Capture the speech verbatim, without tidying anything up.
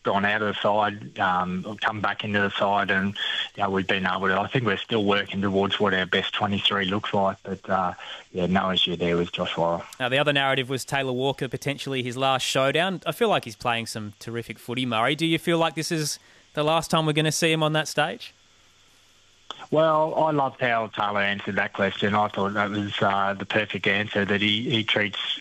gone out of the side, um, come back into the side, and you know, we've been able to. I think we're still working towards what our best twenty-three looks like, but uh, yeah, no issue there with Josh Worrell. Now, the other narrative was Taylor Walker, potentially his last showdown. I feel like he's playing some terrific footy, Murray. Do you feel like this is the last time we're going to see him on that stage? Well, I loved how Taylor answered that question. I thought that was uh, the perfect answer, that he, he treats